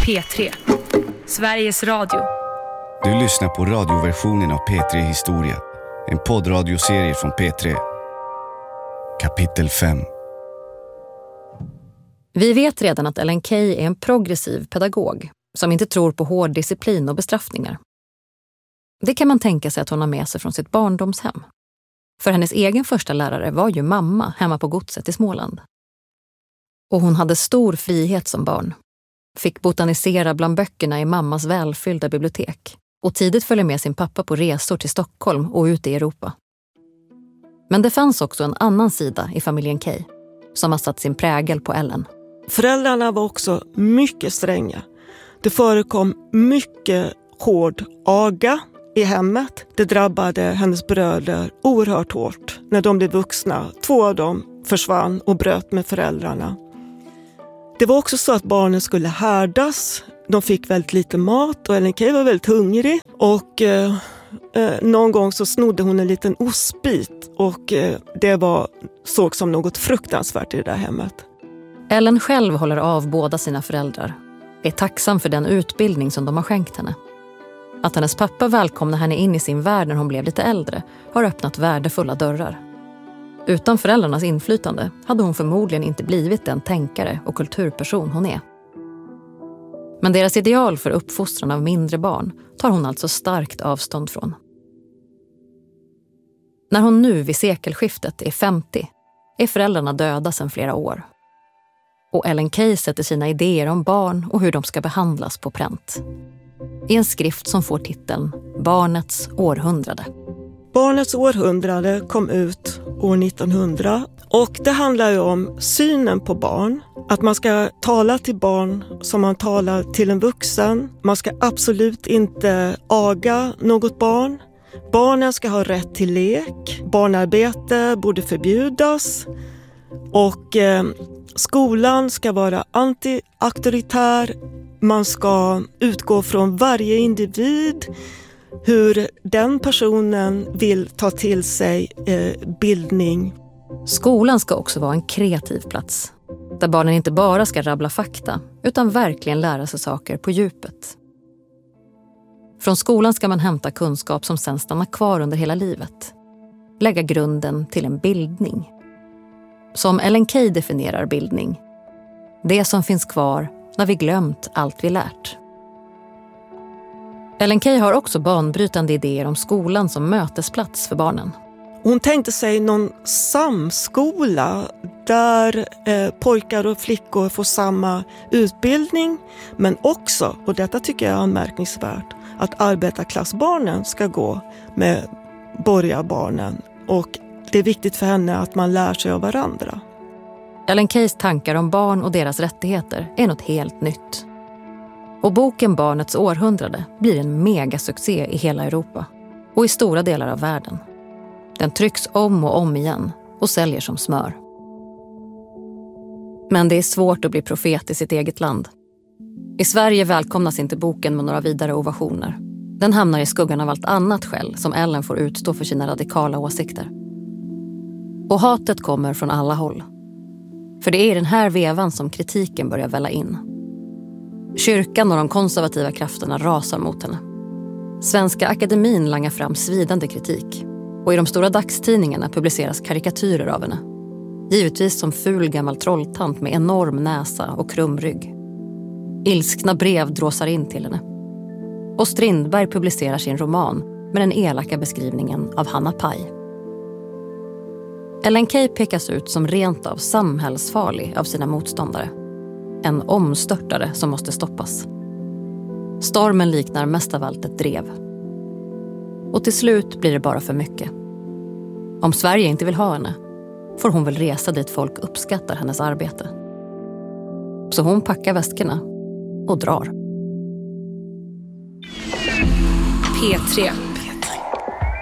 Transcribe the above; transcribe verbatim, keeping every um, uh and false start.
P tre. Sveriges Radio. Du lyssnar på radioversionen av P tre Historia. En poddradioserie från P tre. Kapitel fem. Vi vet redan att Ellen Key är en progressiv pedagog som inte tror på hård disciplin och bestraffningar. Det kan man tänka sig att hon har med sig från sitt barndomshem. För hennes egen första lärare var ju mamma hemma på godset i Småland. Och hon hade stor frihet som barn. Fick botanisera bland böckerna i mammas välfyllda bibliotek. Och tidigt följde med sin pappa på resor till Stockholm och ut i Europa. Men det fanns också en annan sida i familjen Key som har satt sin prägel på Ellen. Föräldrarna var också mycket stränga. Det förekom mycket hård aga i hemmet. Det drabbade hennes bröder oerhört hårt när de blev vuxna. Två av dem försvann och bröt med föräldrarna. Det var också så att barnen skulle härdas. De fick väldigt lite mat och Ellen Key var väldigt hungrig. Och eh, eh, någon gång så snodde hon en liten ostbit och eh, det var, såg som något fruktansvärt i det där hemmet. Ellen själv håller av båda sina föräldrar. Är tacksam för den utbildning som de har skänkt henne. Att hennes pappa välkomnade henne in i sin värld när hon blev lite äldre har öppnat värdefulla dörrar. Utan föräldrarnas inflytande hade hon förmodligen inte blivit den tänkare och kulturperson hon är. Men deras ideal för uppfostran av mindre barn tar hon alltså starkt avstånd från. När hon nu vid sekelskiftet är femtio är föräldrarna döda sedan flera år. Och Ellen Key sätter sina idéer om barn och hur de ska behandlas på pränt. I en skrift som får titeln Barnets århundrade. Barnets århundrade kom ut år nittonhundra och det handlar ju om synen på barn. Att man ska tala till barn som man talar till en vuxen. Man ska absolut inte aga något barn. Barnen ska ha rätt till lek. Barnarbete borde förbjudas. Och eh, skolan ska vara anti-auktoritär. Man ska utgå från varje individ. Hur den personen vill ta till sig eh, bildning. Skolan ska också vara en kreativ plats. Där barnen inte bara ska rabbla fakta utan verkligen lära sig saker på djupet. Från skolan ska man hämta kunskap som sen stannar kvar under hela livet. Lägga grunden till en bildning. Som Ellen Key definierar bildning. Det som finns kvar när vi glömt allt vi lärt. Ellen Key har också banbrytande idéer om skolan som mötesplats för barnen. Hon tänkte sig någon samskola där eh, pojkar och flickor får samma utbildning. Men också, och detta tycker jag är anmärkningsvärt, att arbetarklassbarnen ska gå med borgarbarnen. Och det är viktigt för henne att man lär sig av varandra. Ellen Keys tankar om barn och deras rättigheter är något helt nytt. Och boken Barnets århundrade blir en megasuccé i hela Europa och i stora delar av världen. Den trycks om och om igen och säljer som smör. Men det är svårt att bli profet i sitt eget land. I Sverige välkomnas inte boken med några vidare ovationer. Den hamnar i skuggan av allt annat skäll som Ellen får utstå för sina radikala åsikter. Och hatet kommer från alla håll. För det är i den här vevan som kritiken börjar välla in. Kyrkan och de konservativa krafterna rasar mot henne. Svenska akademin langar fram svidande kritik. Och i de stora dagstidningarna publiceras karikatyrer av henne. Givetvis som ful gammal trolltant med enorm näsa och krumrygg. Ilskna brev dråsar in till henne. Och Strindberg publicerar sin roman med den elaka beskrivningen av Hanna Paj. Ellen Key pekas ut som rent av samhällsfarlig av sina motståndare. En omstörtare som måste stoppas. Stormen liknar mest av allt ett drev. Och till slut blir det bara för mycket. Om Sverige inte vill ha henne får hon väl resa dit folk uppskattar hennes arbete. Så hon packar väskorna och drar. P tre.